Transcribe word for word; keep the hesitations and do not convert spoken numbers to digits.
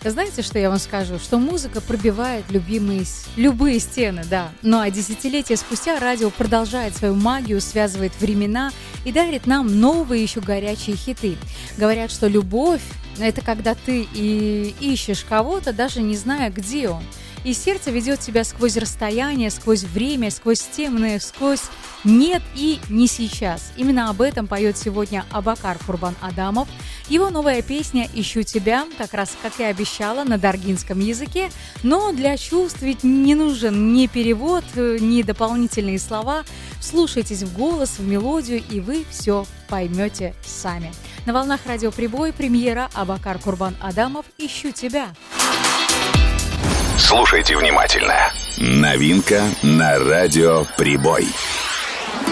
Знаете, что я вам скажу? Что музыка пробивает любимые, любые стены, да. Ну а десятилетия спустя радио продолжает свою магию, связывает времена и дарит нам новые еще горячие хиты. Говорят, что любовь – это когда ты и ищешь кого-то, даже не зная, где он. И сердце ведет тебя сквозь расстояние, сквозь время, сквозь стены, сквозь «нет» и «не сейчас». Именно об этом поет сегодня Абакар Курбан-Адамов. Его новая песня «Ищу тебя», как раз, как и обещала, на даргинском языке. Но для чувств ведь не нужен ни перевод, ни дополнительные слова. Вслушайтесь в голос, в мелодию, и вы все поймете сами. На волнах радио «Прибой» премьера Абакар Курбан-Адамов «Ищу тебя». Слушайте внимательно. Новинка на радио «Прибой».